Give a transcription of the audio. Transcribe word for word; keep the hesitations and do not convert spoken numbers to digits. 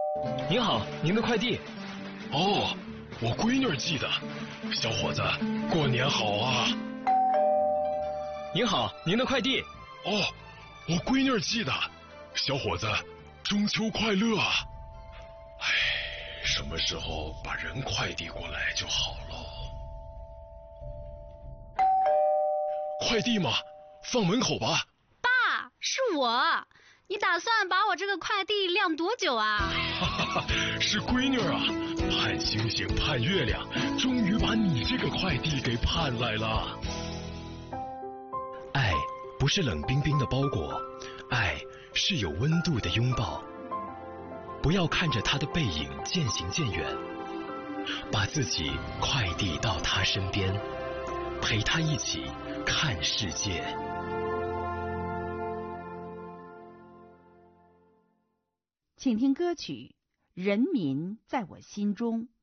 您好，您的快递。 哦，我闺女寄的。小伙子，过年好啊！ 您好，您的快递。 哦，我闺女寄的。小伙子，中秋快乐啊！哎，什么时候把人快递过来就好了。快递吗？放门口吧。 爸，是我。你打算把我这个快递晾多久啊？ 哈哈哈，是闺女啊，盼星星盼月亮，终于把你这个快递给盼来了。 爱不是冷冰冰的包裹，爱是有温度的拥抱。不要看着他的背影渐行渐远，把自己快递到他身边，陪他一起看世界。 请听歌曲《人民在我心中》。